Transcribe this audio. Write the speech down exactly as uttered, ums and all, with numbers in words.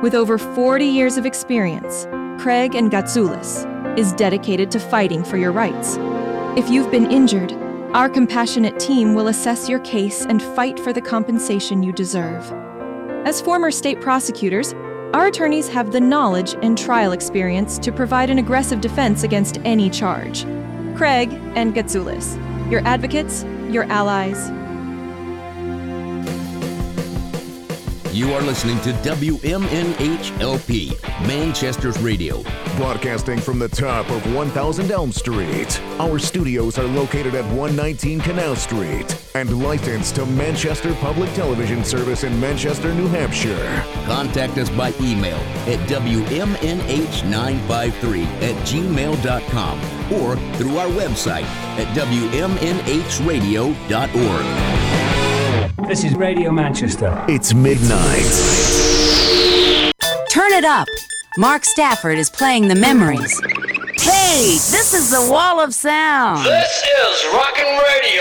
With over forty years of experience, Craig and Gatsoulis is dedicated to fighting for your rights. If you've been injured, our compassionate team will assess your case and fight for the compensation you deserve. As former state prosecutors, our attorneys have the knowledge and trial experience to provide an aggressive defense against any charge. Craig and Gatsoulis, your advocates, your allies. You are listening to W M N H L P, Manchester's radio. Broadcasting from the top of one thousand Elm Street. Our studios are located at one nineteen Canal Street and licensed to Manchester Public Television Service in Manchester, New Hampshire. Contact us by email at W M N H nine five three at gmail dot com or through our website at W M N H radio dot org. This is Radio Manchester. It's midnight. Turn it up. Mark Stafford is playing the memories. Hey, this is the Wall of Sound. This is Rockin' Radio.